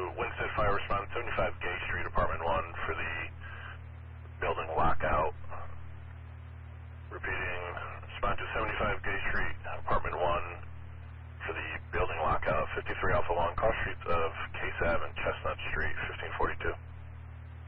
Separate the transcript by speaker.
Speaker 1: Winston Fire Response, 75 Gay Street, Apartment 1 for the building lockout. Repeating, respond to 75 Gay Street, Apartment 1 for the building lockout, 53 Alpha Long, cross streets of Case Ave and Chestnut Street, 1542.